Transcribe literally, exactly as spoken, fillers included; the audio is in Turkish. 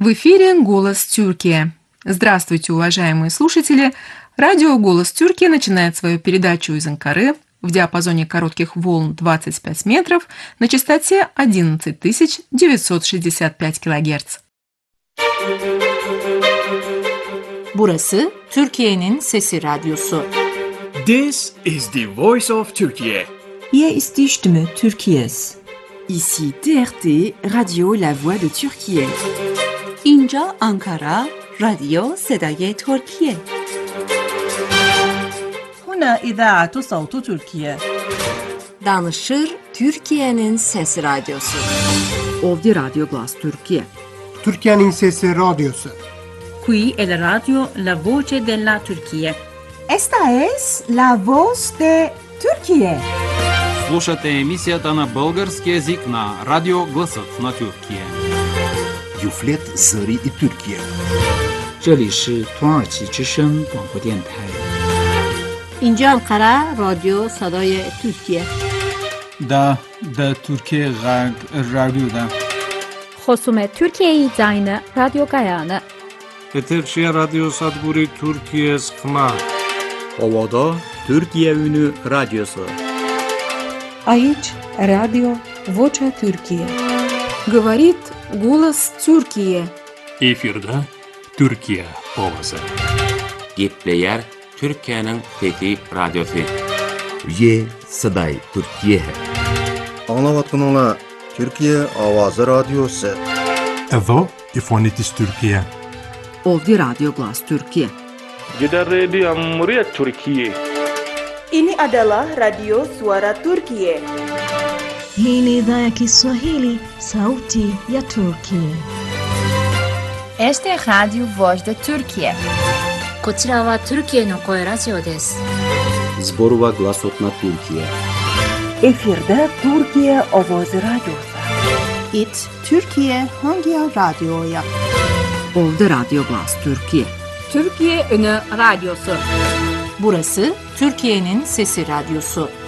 В эфире «Голос Тюркии». Здравствуйте, уважаемые слушатели! Радио «Голос Тюркии» начинает свою передачу из Анкары в диапазоне коротких волн двадцать пять метров на частоте одиннадцать тысяч девятьсот шестьдесят пять килогерц. Burası Türkiye'nin Sesi Radyosu. This is the voice of Turkey. Hier ist die Stimme Türkiye's. Ici T R T, Radio La Voix de Türkiye. اینجا آنکارا، رادیو صدای ترکیه. هنا إذاعة صوت تركيا. Danışır Türkiye'nin Sesi Radyosu. Ovdje Radio Glas Türkiye. Türkiye'nin Sesi Radyosu. Qui è la radio La Voce della Turchia. Esta es La Voz de Türkiye. Слушате емисията на български език на Радио Гласът на Тюркия. Юфлет Зари и Türkiye. 这里是土耳其之声广播电台。 اینجا انقره رادیو صدای ترکیه. دا دا Türkiye رادیو. خصوم Türkiye زاین رادیو گایانه. Eterşehir Radyo Sadguri Türkiye Skma. Ovada Türkiye Ünü Radyosu. Aici Radio Vocea Türkiye. Говорит голос Türkiye. Efirde Türkiye Ovası. Gitleyer Türkiye'nin Fethi Radyosu. Ye Saday Türkiye. Anlavatkanlar Türkiye Avazı Radyosu. Evo İfonitis Türkiye. Ovdje Radio Glas Türkiye. Gidan Radio Muryat Türkiye. Ini adalah Radio Suara Turkiye. Hii ni idhaa ya Kiswahili, sauti ya Turkiye. Este é Radio Voz de Turkiye. こちらはトルキエの声ラジオです。 Zborova Glasotna Türkiye. Efirde Türkiye Ovoz Radyosu. It Türkiye Hangi Radyo'ya? Ovdje Radio Glas Türkiye. Türkiye Ünü Radyosu. Burası Türkiye'nin Sesi Radyosu.